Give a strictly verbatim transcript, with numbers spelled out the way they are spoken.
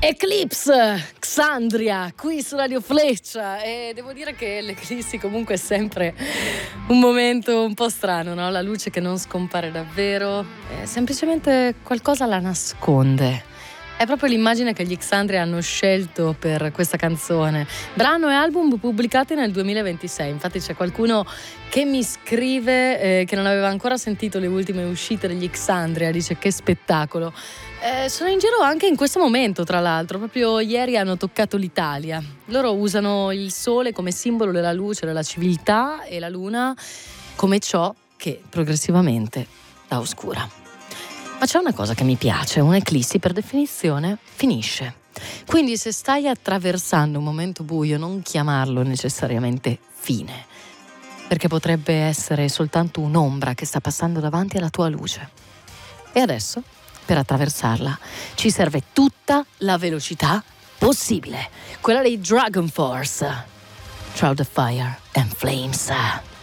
Eclipse, Xandria, qui su Radio Fleccia, e devo dire che l'eclissi comunque è sempre un momento un po' strano, no? La luce che non scompare davvero, eh, semplicemente qualcosa la nasconde. È proprio l'immagine che gli Xandria hanno scelto per questa canzone. Brano e album pubblicati nel duemilaventisei. Infatti c'è qualcuno che mi scrive eh, che non aveva ancora sentito le ultime uscite degli Xandria, dice che spettacolo. Eh, sono in giro anche in questo momento, tra l'altro, proprio ieri hanno toccato l'Italia. Loro usano il sole come simbolo della luce, della civiltà, e la luna come ciò che progressivamente la oscura. Ma c'è una cosa che mi piace: un'eclissi per definizione finisce. Quindi se stai attraversando un momento buio, non chiamarlo necessariamente fine, perché potrebbe essere soltanto un'ombra che sta passando davanti alla tua luce. E adesso, per attraversarla, ci serve tutta la velocità possibile, quella dei Dragon Force. Through the Fire and Flames.